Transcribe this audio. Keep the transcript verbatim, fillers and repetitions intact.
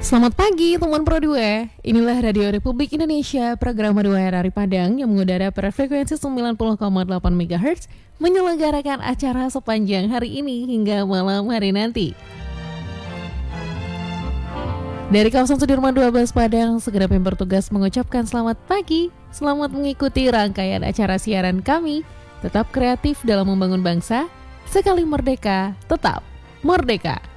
Selamat pagi teman Pro dua. Inilah Radio Republik Indonesia, program dua R dari Padang yang mengudara pada frekuensi sembilan puluh koma delapan megahertz, menyelenggarakan acara sepanjang hari ini hingga malam hari nanti. Dari kawasan Sudirman dua belas Padang, segenap yang bertugas mengucapkan selamat pagi. Selamat mengikuti rangkaian acara siaran kami. Tetap kreatif dalam membangun bangsa. Sekali merdeka, tetap merdeka.